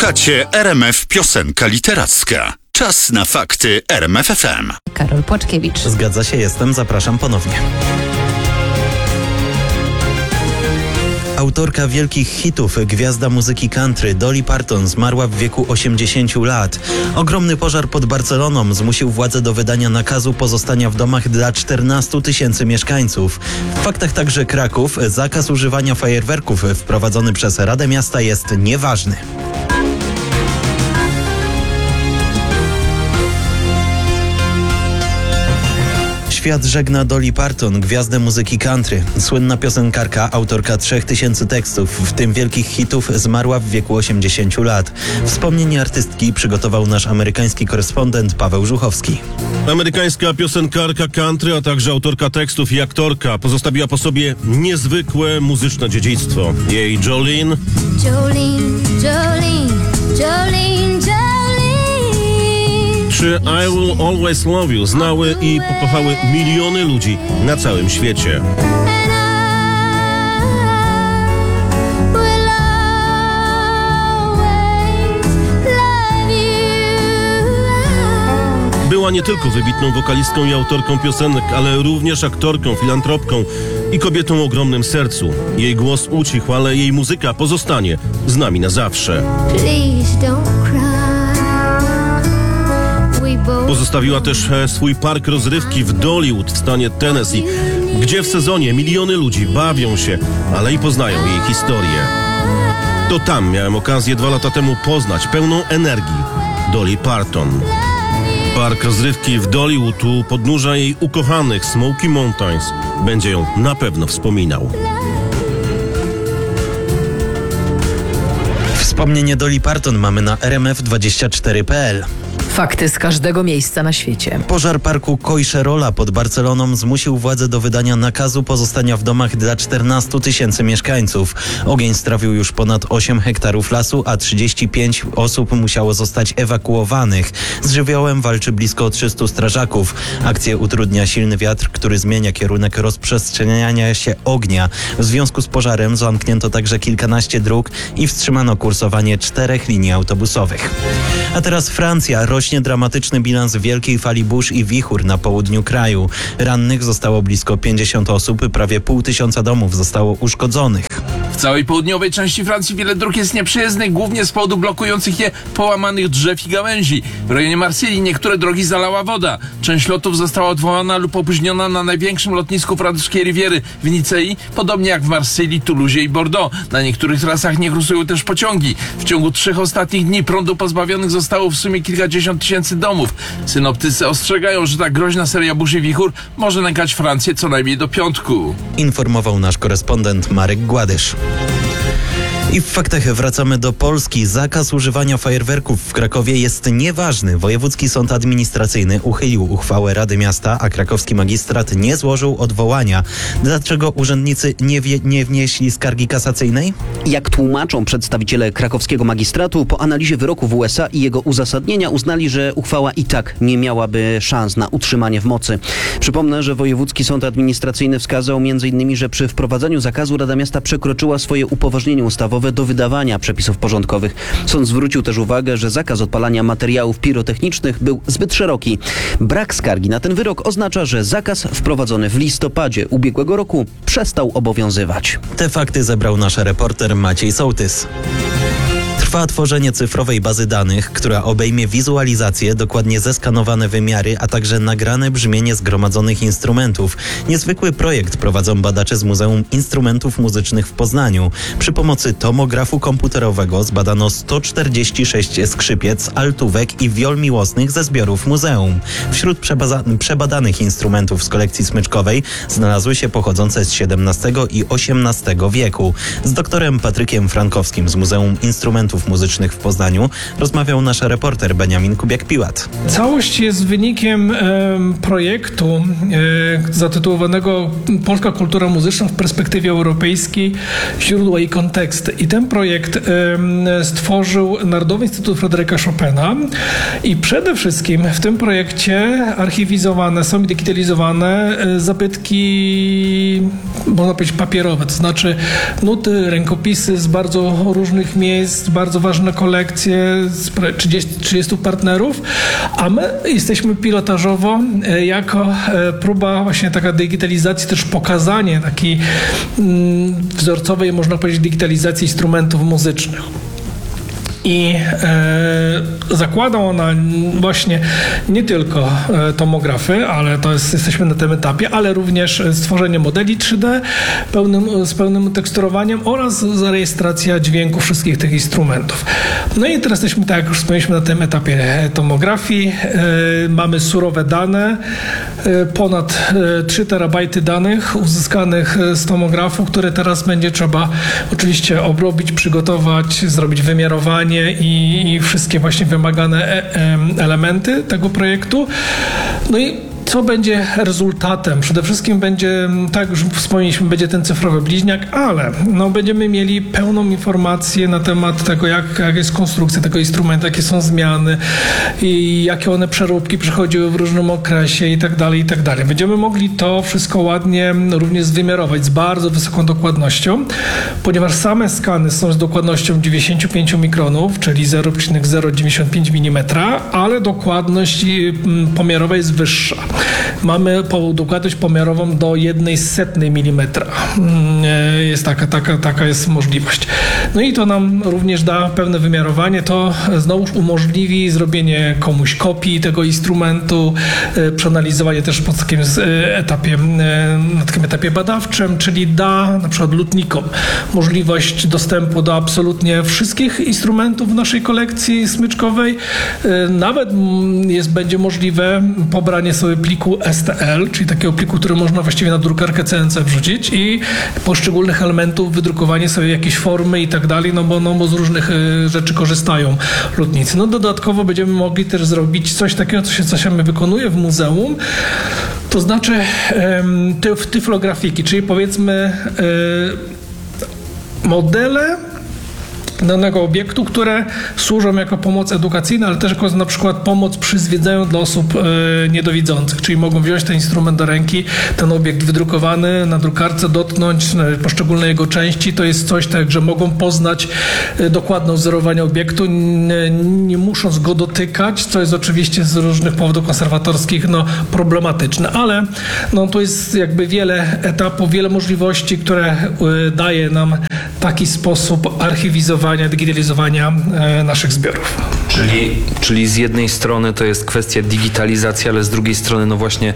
Słuchacie RMF Piosenka Literacka. Czas na fakty RMF FM. Karol Płaczkiewicz. Zgadza się, jestem. Zapraszam ponownie. Autorka wielkich hitów, gwiazda muzyki country Dolly Parton zmarła w wieku 80 lat. Ogromny pożar pod Barceloną zmusił władze do wydania nakazu pozostania w domach dla 14 000 mieszkańców. W faktach także Kraków. Zakaz używania fajerwerków wprowadzony przez Radę Miasta jest nieważny. Świat żegna Dolly Parton, gwiazdę muzyki country. Słynna piosenkarka, autorka 3000 tekstów, w tym wielkich hitów, zmarła w wieku 80 lat. Wspomnienie artystki przygotował nasz amerykański korespondent Paweł Żuchowski. Amerykańska piosenkarka country, a także autorka tekstów i aktorka pozostawiła po sobie niezwykłe muzyczne dziedzictwo. Jej Jolene, czy I Will Always Love You znały i pokochały miliony ludzi na całym świecie. Była nie tylko wybitną wokalistką i autorką piosenek, ale również aktorką, filantropką i kobietą o ogromnym sercu. Jej głos ucichł, ale jej muzyka pozostanie z nami na zawsze. Pozostawiła też swój park rozrywki w Dollywood w stanie Tennessee, gdzie w sezonie miliony ludzi bawią się, ale i poznają jej historię. To tam miałem okazję 2 lata temu poznać pełną energii Dolly Parton. Park rozrywki w Dollywood u podnóża jej ukochanych Smoky Mountains będzie ją na pewno wspominał. Wspomnienie Dolly Parton mamy na rmf24.pl. Fakty z każdego miejsca na świecie. Pożar parku Collserola pod Barceloną zmusił władze do wydania nakazu pozostania w domach dla 14 000 mieszkańców. Ogień strawił już ponad 8 hektarów lasu, a 35 osób musiało zostać ewakuowanych. Z żywiołem walczy blisko 300 strażaków. Akcję utrudnia silny wiatr, który zmienia kierunek rozprzestrzeniania się ognia. W związku z pożarem zamknięto także kilkanaście dróg i wstrzymano kursowanie 4 linii autobusowych. A teraz Francja. Rośnie dramatyczny bilans wielkiej fali burz i wichur na południu kraju. Rannych zostało blisko 50 osób, prawie 500 domów zostało uszkodzonych. W całej południowej części Francji wiele dróg jest nieprzejezdnych, głównie z powodu blokujących je połamanych drzew i gałęzi. W rejonie Marsylii niektóre drogi zalała woda. Część lotów została odwołana lub opóźniona na największym lotnisku francuskiej Riviery w Nicei, podobnie jak w Marsylii, Toulousie i Bordeaux. Na niektórych trasach nie kursują też pociągi. W ciągu 3 ostatnich dni prądu pozbawionych zostało w sumie kilkadziesiąt tysięcy domów. Synoptycy ostrzegają, że ta groźna seria burz i wichur może nękać Francję co najmniej do piątku. Informował nasz korespondent Marek Gładysz. I w faktach wracamy do Polski. Zakaz używania fajerwerków w Krakowie jest nieważny. Wojewódzki Sąd Administracyjny uchylił uchwałę Rady Miasta, a krakowski magistrat nie złożył odwołania. Dlaczego urzędnicy nie wnieśli skargi kasacyjnej? Jak tłumaczą przedstawiciele krakowskiego magistratu, po analizie wyroku w USA i jego uzasadnienia uznali, że uchwała i tak nie miałaby szans na utrzymanie w mocy. Przypomnę, że Wojewódzki Sąd Administracyjny wskazał m.in., że przy wprowadzaniu zakazu Rada Miasta przekroczyła swoje upoważnienie ustawowe do wydawania przepisów porządkowych. Sąd zwrócił też uwagę, że zakaz odpalania materiałów pirotechnicznych był zbyt szeroki. Brak skargi na ten wyrok oznacza, że zakaz wprowadzony w listopadzie ubiegłego roku przestał obowiązywać. Te fakty zebrał nasz reporter Maciej Sołtys. Trwa tworzenie cyfrowej bazy danych, która obejmie wizualizację, dokładnie zeskanowane wymiary, a także nagrane brzmienie zgromadzonych instrumentów. Niezwykły projekt prowadzą badacze z Muzeum Instrumentów Muzycznych w Poznaniu. Przy pomocy tomografu komputerowego zbadano 146 skrzypiec, altówek i wiol miłosnych ze zbiorów muzeum. Wśród przebadanych instrumentów z kolekcji smyczkowej znalazły się pochodzące z XVII i XVIII wieku. Z doktorem Patrykiem Frankowskim z Muzeum Instrumentów Muzycznych w Poznaniu rozmawiał nasz reporter Beniamin Kubiak-Piłat. Całość jest wynikiem projektu zatytułowanego Polska kultura muzyczna w perspektywie europejskiej, źródła i konteksty. I ten projekt stworzył Narodowy Instytut Fryderyka Chopina i przede wszystkim w tym projekcie archiwizowane są i digitalizowane zabytki, można powiedzieć, papierowe, to znaczy nuty, rękopisy z bardzo różnych miejsc, bardzo bardzo ważne kolekcje, 30 partnerów, a my jesteśmy pilotażowo jako próba właśnie taka digitalizacji, też pokazanie takiej wzorcowej, można powiedzieć, digitalizacji instrumentów muzycznych. I zakłada ona właśnie nie tylko tomografy, ale jesteśmy na tym etapie, ale również stworzenie modeli 3D z pełnym teksturowaniem oraz zarejestracja dźwięku wszystkich tych instrumentów. No i teraz jesteśmy, tak jak już wspomnieliśmy, na tym etapie tomografii. Mamy surowe dane, ponad 3 terabajty danych uzyskanych z tomografu, które teraz będzie trzeba oczywiście obrobić, przygotować, zrobić wymiarowanie i wszystkie właśnie wymagane elementy tego projektu. No i co będzie rezultatem? Przede wszystkim będzie, tak jak już wspomnieliśmy, będzie ten cyfrowy bliźniak, ale będziemy mieli pełną informację na temat tego, jak jest konstrukcja tego instrumentu, jakie są zmiany i jakie one przeróbki przechodziły w różnym okresie i tak dalej, i tak dalej. Będziemy mogli to wszystko ładnie również zwymiarować z bardzo wysoką dokładnością, ponieważ same skany są z dokładnością 95 mikronów, czyli 0,095 mm, ale dokładność pomiarowa jest wyższa. Mamy dokładność pomiarową do 1/100 mm. Jest taka jest możliwość. No i to nam również da pewne wymiarowanie. To znowuż umożliwi zrobienie komuś kopii tego instrumentu, przeanalizowanie też na takim etapie badawczym, czyli da na przykład lutnikom możliwość dostępu do absolutnie wszystkich instrumentów w naszej kolekcji smyczkowej. Nawet będzie możliwe pobranie sobie pliku STL, czyli takiego pliku, który można właściwie na drukarkę CNC wrzucić i poszczególnych elementów wydrukowanie sobie jakieś formy i tak dalej, bo z różnych rzeczy korzystają lutnicy. Dodatkowo będziemy mogli też zrobić coś takiego, co się czasami wykonuje w muzeum, to znaczy tyflografiki, czyli powiedzmy modele danego obiektu, które służą jako pomoc edukacyjna, ale też jako na przykład pomoc przy zwiedzaniu dla osób niedowidzących, czyli mogą wziąć ten instrument do ręki, ten obiekt wydrukowany na drukarce, dotknąć poszczególne jego części. To jest coś tak, że mogą poznać dokładne wzorowanie obiektu, nie musząc go dotykać, co jest oczywiście z różnych powodów konserwatorskich problematyczne, ale tu jest jakby wiele etapów, wiele możliwości, które daje nam taki sposób archiwizowania, digitalizowania naszych zbiorów. Czyli z jednej strony to jest kwestia digitalizacji, ale z drugiej strony właśnie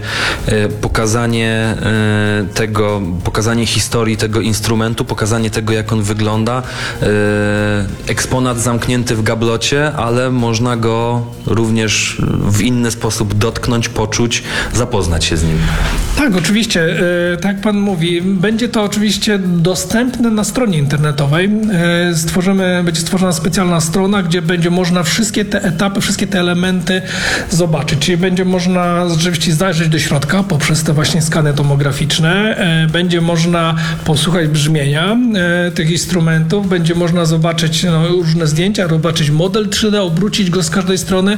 pokazanie historii tego instrumentu, pokazanie tego, jak on wygląda. Eksponat zamknięty w gablocie, ale można go również w inny sposób dotknąć, poczuć, zapoznać się z nim. Tak, oczywiście. Tak jak pan mówi, będzie to oczywiście dostępne na stronie internetowej. Będzie stworzona specjalna strona, gdzie będzie można wszystkie te etapy, wszystkie te elementy zobaczyć. Czyli będzie można rzeczywiście zajrzeć do środka poprzez te właśnie skany tomograficzne. Będzie można posłuchać brzmienia tych instrumentów. Będzie można zobaczyć różne zdjęcia, zobaczyć model 3D, obrócić go z każdej strony.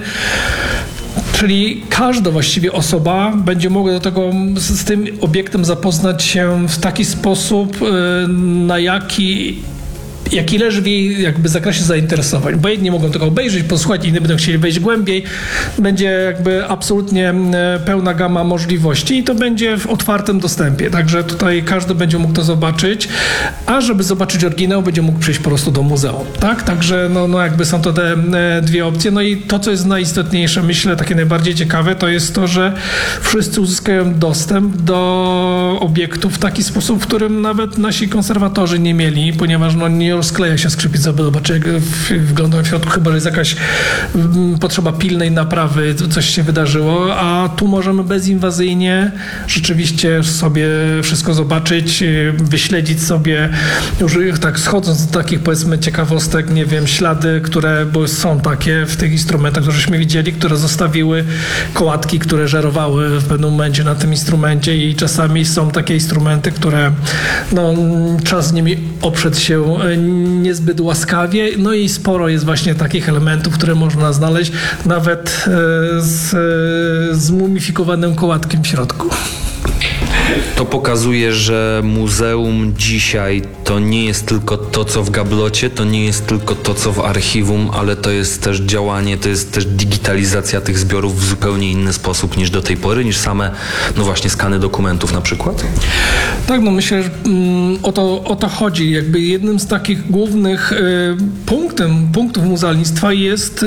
Czyli każda właściwie osoba będzie mogła z tym obiektem zapoznać się w taki sposób, na jaki leży w jej jakby zakresie zainteresowań, bo jedni mogą tego obejrzeć, posłuchać, inni będą chcieli wejść głębiej. Będzie jakby absolutnie pełna gama możliwości i to będzie w otwartym dostępie, także tutaj każdy będzie mógł to zobaczyć, a żeby zobaczyć oryginał, będzie mógł przyjść po prostu do muzeum, tak? Także jakby są to te dwie opcje. No i to, co jest najistotniejsze, myślę, takie najbardziej ciekawe, to jest to, że wszyscy uzyskają dostęp do obiektów w taki sposób, w którym nawet nasi konserwatorzy nie mieli, ponieważ nie rozkleja się skrzypiec, aby zobaczyć, jak wygląda w środku, chyba że jest jakaś potrzeba pilnej naprawy, coś się wydarzyło, a tu możemy bezinwazyjnie rzeczywiście sobie wszystko zobaczyć, wyśledzić sobie, już tak schodząc do takich, powiedzmy, ciekawostek, nie wiem, ślady, które są takie w tych instrumentach, które żeśmy widzieli, które zostawiły kołatki, które żerowały w pewnym momencie na tym instrumencie i czasami są takie instrumenty, które trzeba z nimi oprzeć się niezbyt łaskawie, i sporo jest właśnie takich elementów, które można znaleźć nawet z zmumifikowanym kołatkiem w środku. To pokazuje, że muzeum dzisiaj to nie jest tylko to, co w gablocie, to nie jest tylko to, co w archiwum, ale to jest też działanie, to jest też digitalizacja tych zbiorów w zupełnie inny sposób niż do tej pory, niż same, no właśnie, skany dokumentów na przykład. Tak, no myślę, że o to chodzi. Jakby jednym z takich głównych punktów muzealnictwa jest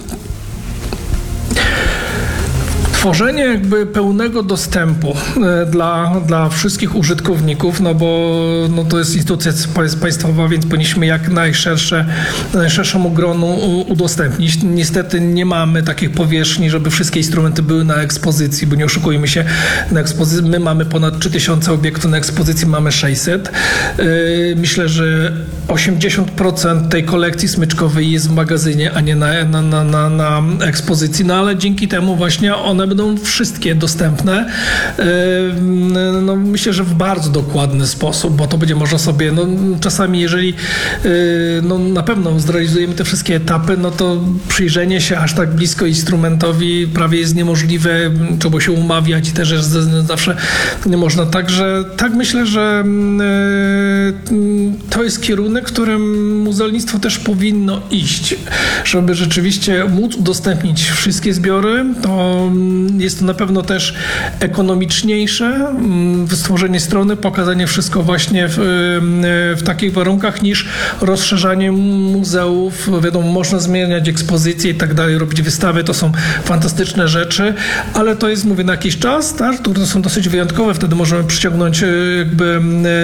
tworzenie jakby pełnego dostępu dla wszystkich użytkowników, no bo to jest instytucja państwowa, więc powinniśmy jak najszerszemu gronu udostępnić. Niestety nie mamy takich powierzchni, żeby wszystkie instrumenty były na ekspozycji, bo nie oszukujmy się, na ekspozycji my mamy ponad 3000 obiektów, na ekspozycji mamy 600. Myślę, że 80% tej kolekcji smyczkowej jest w magazynie, a nie na ekspozycji, no ale dzięki temu właśnie one będą wszystkie dostępne. No, myślę, że w bardzo dokładny sposób, bo to będzie można sobie, czasami jeżeli na pewno zrealizujemy te wszystkie etapy, no to przyjrzenie się aż tak blisko instrumentowi prawie jest niemożliwe, trzeba się umawiać i też zawsze nie można. Także tak myślę, że to jest kierunek, którym muzealnictwo też powinno iść, żeby rzeczywiście móc udostępnić wszystkie zbiory. To jest to na pewno też ekonomiczniejsze, stworzenie strony, pokazanie wszystko właśnie w takich warunkach niż rozszerzanie muzeów. Wiadomo, można zmieniać ekspozycje i tak dalej, robić wystawy, to są fantastyczne rzeczy, ale to jest, mówię, na jakiś czas, tak, które są dosyć wyjątkowe, wtedy możemy przyciągnąć jakby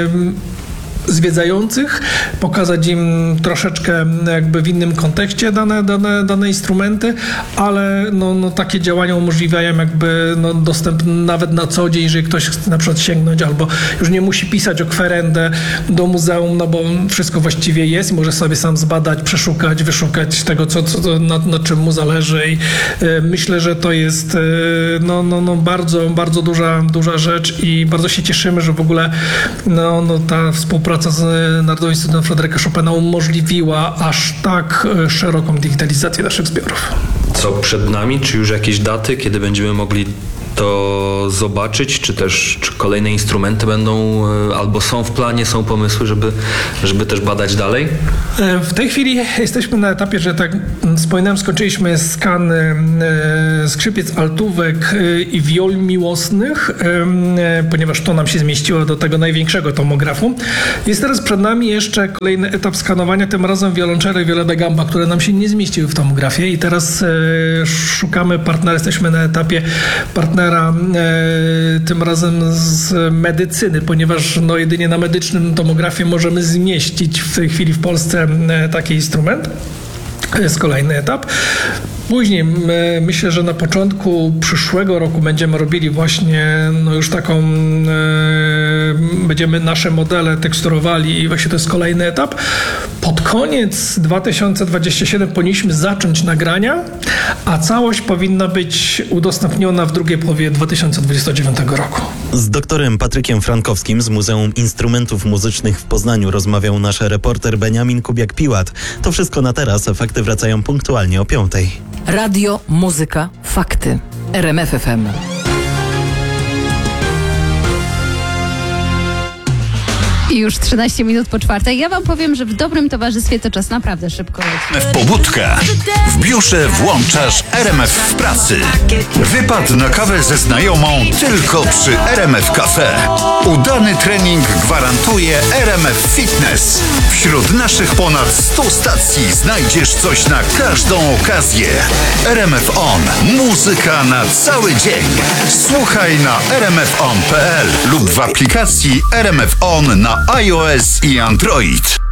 zwiedzających, pokazać im troszeczkę jakby w innym kontekście dane instrumenty, ale takie działania umożliwiają jakby dostęp nawet na co dzień, jeżeli ktoś chce na przykład sięgnąć albo już nie musi pisać o kwerendę do muzeum, bo wszystko właściwie jest i może sobie sam zbadać, przeszukać, wyszukać tego, na czym mu zależy i myślę, że to jest bardzo, bardzo duża rzecz i bardzo się cieszymy, że w ogóle ta współpraca z Narodowym Instytutem Fryderyka Chopina umożliwiła aż tak szeroką digitalizację naszych zbiorów. Co przed nami? Czy już jakieś daty, kiedy będziemy mogli to zobaczyć, czy kolejne instrumenty będą, albo są w planie, są pomysły, żeby też badać dalej? W tej chwili jesteśmy na etapie, że tak wspominałem, skończyliśmy skany skrzypiec, altówek i wiol miłosnych, ponieważ to nam się zmieściło do tego największego tomografu. Jest teraz przed nami jeszcze kolejny etap skanowania, tym razem wiolonczele i viola da gamba, które nam się nie zmieściły w tomografie i teraz szukamy partnera, jesteśmy na etapie partnera tym razem z medycyny, ponieważ jedynie na medycznym tomografie możemy zmieścić w tej chwili w Polsce taki instrument. To jest kolejny etap. Później myślę, że na początku przyszłego roku będziemy robili właśnie już taką, będziemy nasze modele teksturowali i właśnie to jest kolejny etap. Pod koniec 2027 powinniśmy zacząć nagrania, a całość powinna być udostępniona w drugiej połowie 2029 roku. Z doktorem Patrykiem Frankowskim z Muzeum Instrumentów Muzycznych w Poznaniu rozmawiał nasz reporter Beniamin Kubiak-Piłat. To wszystko na teraz. Fakty wracają punktualnie o 5:00. Radio, muzyka, fakty. RMF FM. I już 13 minut po 4:00. Ja wam powiem, że w dobrym towarzystwie to czas naprawdę szybko leci. Pobudka. W biurze włączasz RMF w pracy. Wypad na kawę ze znajomą tylko przy RMF Cafe. Udany trening gwarantuje RMF Fitness. Wśród naszych ponad 100 stacji znajdziesz coś na każdą okazję. RMF On. Muzyka na cały dzień. Słuchaj na rmfon.pl lub w aplikacji RMF On na iOS i Android.